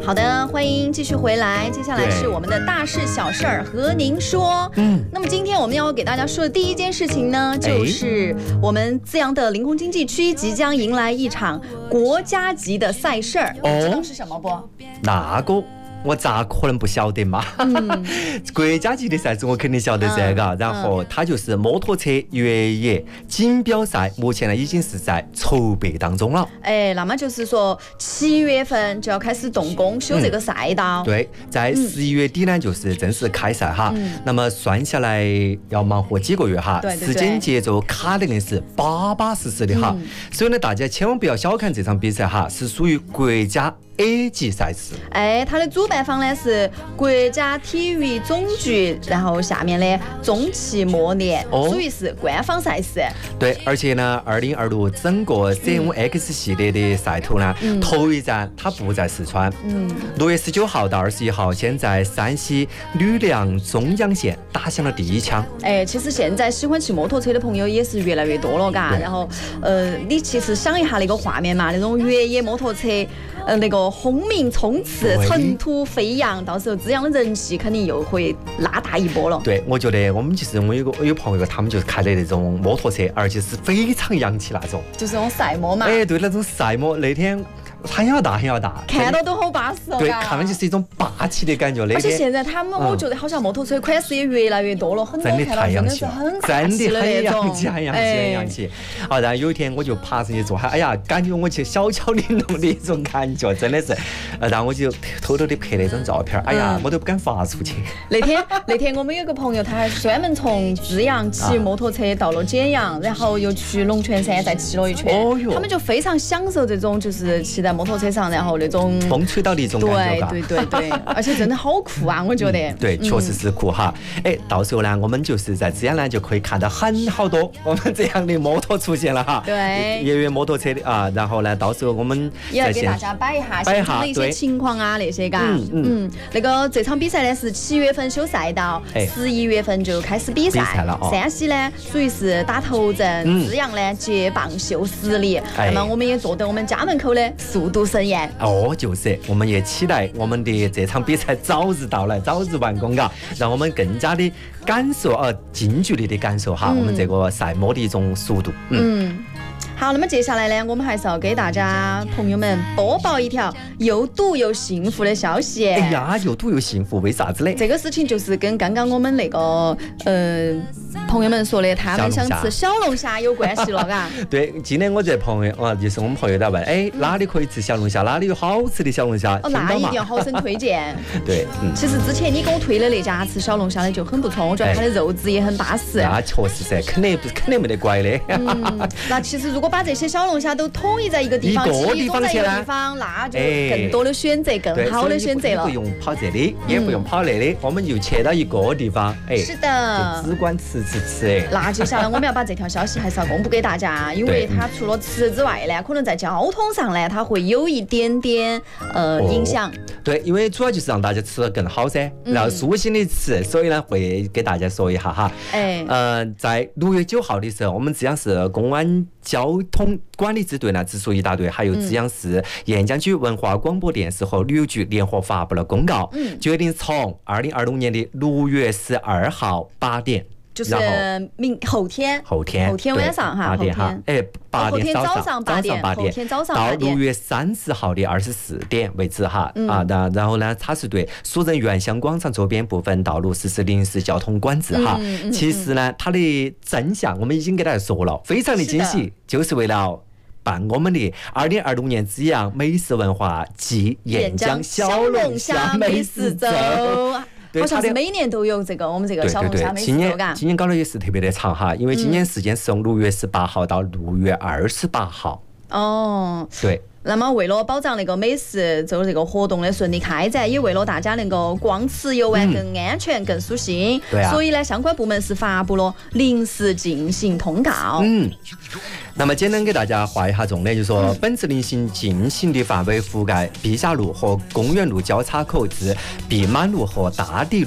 好的，欢迎继续回来。接下来是我们的大事小事儿和您说。那么今天我们要给大家说的第一件事情呢，就是我们资阳的临潼经济区即将迎来一场国家级的赛事儿，知道是什么不？ 那个。我咋可能不晓得嘛？国家级的赛事我肯定晓得噻，嘎。然后它就是摩托车越野锦标赛，目前呢已经是在筹备当中了。 那么就是说7月份就要开始动工修这个赛道。 对，在11月底呢就是正式开赛哈。那么算下来要忙活几个月哈，时间节奏卡得硬是巴巴适适的哈。所以呢，大家千万不要小看这场比赛哈，是属于国家A 级赛事。 它的主办方呢是国家体育总局，然后下面的中汽摩联，属于是官方赛事。 对，而且呢，2026整个 ZMX 系列的赛头呢，头一站它不在四川，6月19号到21号，先在山西吕梁中阳县打响了第一枪。 其实现在喜欢骑摩托车的朋友也是越来越多了，嘎。然后，你其实想一下那个画面嘛，那种越野摩托车。那个轰鸣冲刺，尘土飞扬，到时候资阳的人气肯定又会拉大一波了。 对，我觉得我们其实我有朋友，他们就是开的那种摩托车，而且是非常洋气那种， 就是那种赛摩嘛。 对，那种赛摩，那天很要大， 看到都好巴适哦。 对，看了就是一种霸气的感觉。 而且现在他们，我觉得好像摩托车款式也越来越多了，很多真的太洋气了， 真的很洋气，很洋气。然后有一天我就爬上去坐，哎呀，感觉我去小巧玲珑的一种感觉，真的是。然后我就偷偷的拍了一张照片，哎呀，我都不敢发出去。 那天我们有个朋友，他还专门从资阳骑摩托车到了简阳，然后又去龙泉山再骑了一圈。他们就非常享受这种就是骑在摩托车上，然后那种风吹到的一种感觉。 对，而且真的好酷啊，我觉得。 对，确实是酷哈。到时候呢，我们就是在资阳呢就可以看到好多我们这样的摩托出现了哈。 对， 越野摩托车的啊，然后呢，到时候我们也要给大家摆一下现场的一些情况啊那些嘎。那个这场比赛呢是7月份修赛道，11月份就开始比赛了。山西呢属于是打头阵，资阳呢接棒秀实力。那么我们也坐等我们家门口的速度盛宴。 就是我们也期待我们的这场比赛早日到来，早日完工嘎，让我们更加的感受近距离的感受哈，我们这个赛摩的一种速度。 好，那么接下来呢，我们还是要给大家朋友们播报一条又堵又幸福的消息。 又堵又幸福，为啥子呢？ 这个事情就是跟刚刚我们那个朋友们说的他们想吃小龙虾有关系了，嘎。 对，今天我这朋友就是我们朋友在问，哪里可以吃小龙虾？哪里有好吃的小龙虾？ 那一定要好生推荐。 对， 其实之前你给我推的那家吃小龙虾的就很不错，我觉得它的肉质也很巴适。 那确实噻，肯定没得怪的。 那其实如果把这些小龙虾都统一在一个地方，集中在一个地方，那就更多的选择，更好的选择了。 不用跑这里，也不用跑那里，我们就去到一个地方， 是的， 就只管吃。 那接下来我们要把这条消息还是要公布给大家，因为它除了吃之外呢，可能在交通上呢，它会有一点点影响。 对，因为主要就是让大家吃得更好噻，然后舒心的吃，所以呢会给大家说一下哈。在6月9号的时候，我们资阳市公安交通管理支队呢，直属一大队，还有资阳市沿江区文化广播电视和旅游局联合发布了公告，决定从2026年的6月12号8点。 就是后天晚上哈，8点哈，8点早上8点，后天早上8点到6月30号的24点为止哈。然后呢，它是对属人原乡广场周边部分道路实施临时交通管制哈。其实呢，它的真相我们已经给大家说了，非常的惊喜，就是为了办我们的2026年资阳美食文化暨沿江小龙虾美食周。 好像是每年都有这个我们这个小龙虾美食周， 今年搞的也是特别的长哈，因为今年时间是从6月18号到6月28号。对。 那么为了保障那个美食周这个活动的顺利开展，也为了大家能够逛吃游玩更安全、更舒心，所以呢，相关部门是发布了临时进行通告。 那么简单给大家画一下重点，就是说本次临时进行的范围覆盖碧霞路和公园路交叉口至碧满路和大地路。